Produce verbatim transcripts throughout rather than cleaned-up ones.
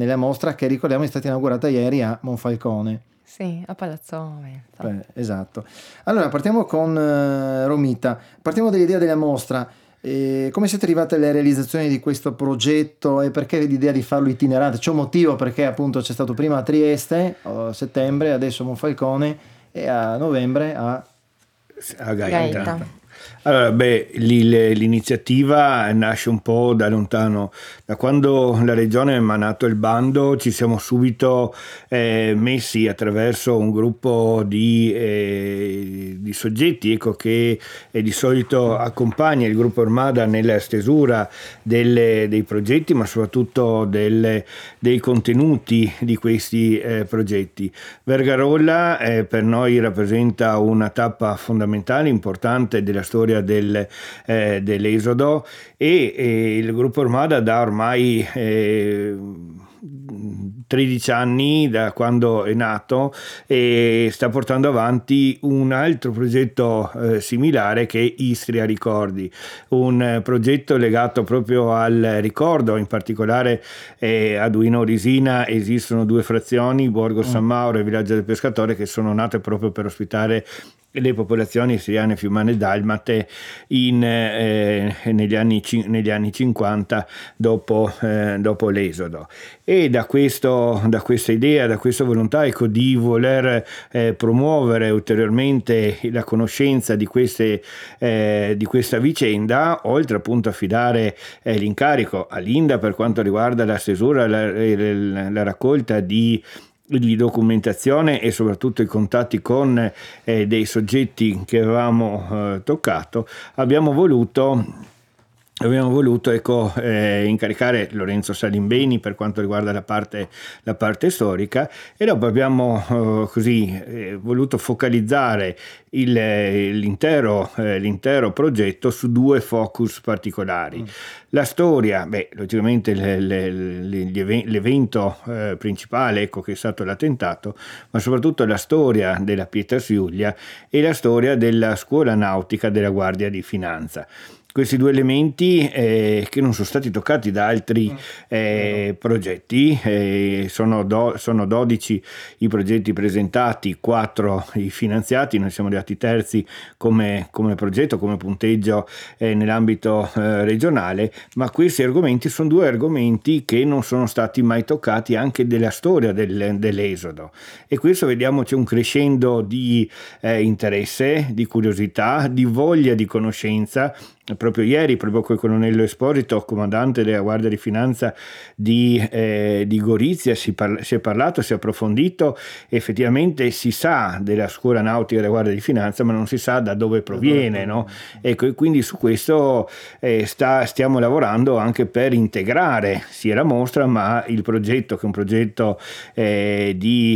nella mostra che, ricordiamo, è stata inaugurata ieri a Monfalcone. Sì, a Palazzo Veneta. Beh, esatto. Allora partiamo con uh, Romita, partiamo dall'idea della mostra. E come siete arrivati alla realizzazione di questo progetto e perché l'idea di farlo itinerante? C'è un motivo, perché appunto c'è stato prima a Trieste a settembre, adesso a Monfalcone e a novembre a, a Gaeta. Gaeta. Allora, beh, l'iniziativa nasce un po' da lontano. Da quando la Regione ha emanato il bando ci siamo subito eh, messi attraverso un gruppo di, eh, di soggetti, ecco, che eh, di solito accompagna il gruppo Armada nella stesura delle, dei progetti, ma soprattutto delle, dei contenuti di questi eh, progetti. Vergarolla eh, per noi rappresenta una tappa fondamentale, importante della storia del, eh, dell'Esodo e, e il gruppo Armada da ormai eh, tredici anni, da quando è nato, e sta portando avanti un altro progetto eh, similare che è Istria Ricordi, un eh, progetto legato proprio al ricordo, in particolare eh, a Duino Risina esistono due frazioni, Borgo San Mauro e Villaggio del Pescatore, che sono nate proprio per ospitare le popolazioni siriane, fiumane e dalmate in, eh, negli, anni, negli anni cinquanta dopo, eh, dopo l'esodo. E da, questo, da questa idea, da questa volontà, ecco, di voler eh, promuovere ulteriormente la conoscenza di, queste, eh, di questa vicenda, oltre appunto a affidare eh, l'incarico all'Inda per quanto riguarda la stesura, la, la, la raccolta di di documentazione e soprattutto i contatti con eh, dei soggetti che avevamo eh, toccato, abbiamo voluto Abbiamo voluto ecco, eh, incaricare Lorenzo Salimbeni per quanto riguarda la parte, la parte storica, e dopo abbiamo eh, così eh, voluto focalizzare il, l'intero, eh, l'intero progetto su due focus particolari. Mm. La storia, beh, logicamente le, le, le, l'evento eh, principale, ecco, che è stato l'attentato, ma soprattutto la storia della Pietas Iulia e la storia della scuola nautica della Guardia di Finanza. Questi due elementi eh, che non sono stati toccati da altri eh, progetti, eh, sono, do, sono dodici i progetti presentati, quattro i finanziati, noi siamo arrivati terzi come, come progetto, come punteggio eh, nell'ambito eh, regionale, ma questi argomenti sono due argomenti che non sono stati mai toccati anche della storia del, dell'esodo, e questo vediamo c'è un crescendo di eh, interesse, di curiosità, di voglia di conoscenza. Proprio ieri, proprio con il colonnello Esposito, comandante della Guardia di Finanza di, eh, di Gorizia, si, parla, si è parlato, si è approfondito, effettivamente si sa della scuola nautica della Guardia di Finanza, ma non si sa da dove proviene, no? Ecco, e quindi su questo eh, sta, stiamo lavorando anche per integrare sia la mostra, ma il progetto, che è un progetto eh, di...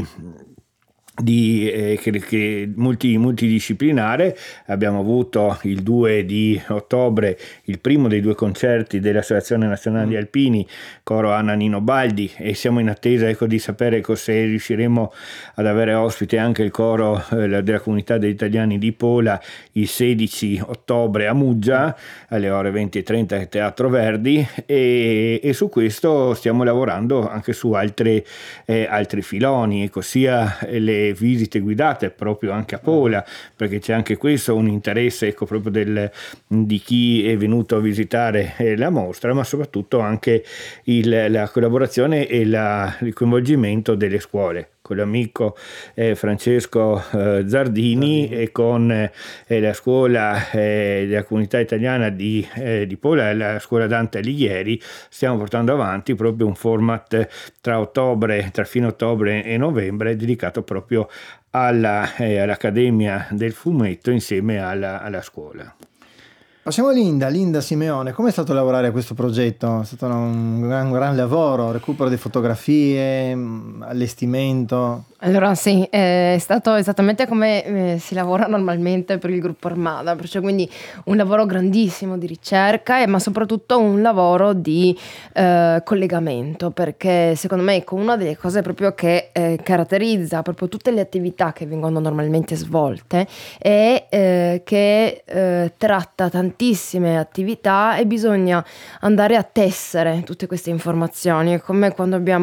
Di, eh, che, che multi, multidisciplinare. Abbiamo avuto il due di ottobre il primo dei due concerti dell'Associazione Nazionale di Alpini, coro Anna Nino Baldi, e siamo in attesa ecco, di sapere ecco, se riusciremo ad avere ospite anche il coro eh, della comunità degli italiani di Pola il sedici ottobre a Muggia alle ore venti e trenta al Teatro Verdi, e, e su questo stiamo lavorando anche su altre, eh, altri filoni, ecco, sia le visite guidate proprio anche a Pola, perché c'è anche questo un interesse ecco, proprio del, di chi è venuto a visitare eh, la mostra, ma soprattutto anche il, la collaborazione e la, il coinvolgimento delle scuole con l'amico eh, Francesco eh, Zardini, Zardini e con eh, la scuola eh, della comunità italiana di, eh, di Pola, la scuola Dante Alighieri. Stiamo portando avanti proprio un format tra ottobre, tra fine ottobre e novembre, dedicato proprio alla, eh, all'Accademia del Fumetto insieme alla, alla scuola. Passiamo a Linda, Linda Simeone, come è stato lavorare a questo progetto? È stato un gran, un gran lavoro, recupero di fotografie, allestimento? Allora sì, è stato esattamente come eh, si lavora normalmente per il gruppo Armada, perciò quindi un lavoro grandissimo di ricerca, e, ma soprattutto un lavoro di eh, collegamento, perché secondo me ecco, una delle cose proprio che eh, caratterizza proprio tutte le attività che vengono normalmente svolte è eh, che eh, tratta tantissime attività e bisogna andare a tessere tutte queste informazioni. È come quando abbiamo